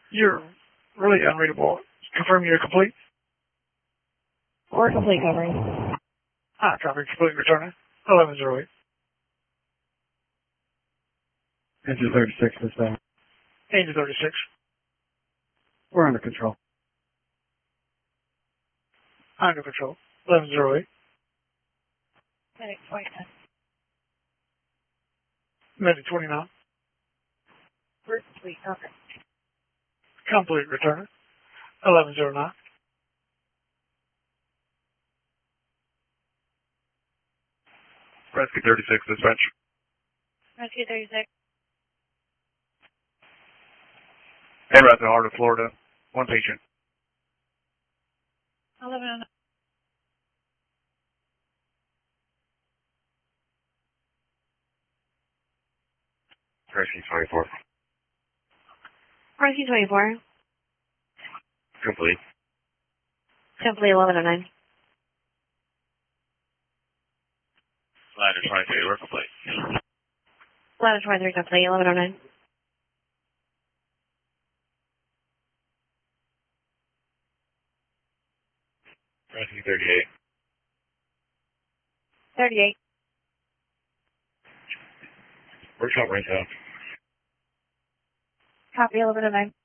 You're really unreadable. Confirm you're complete? Or complete coverage. Copy. Complete returner. 1108. Engine 36 is down. Engine 36. We're under control. Under control. 1108. Medic 29. Medic 29. We're complete coverage. Complete returner. 1109. Rescue 36, dispatch. Rescue 36. En route to heart of Florida. One patient. 1109. Rescue 24. Rescue 24. Complete. Complete 1109. Ladder 23, we're complete. Ladder 23 complete 1109. Rescue 38. 38. Workshop right now. Copy 1109.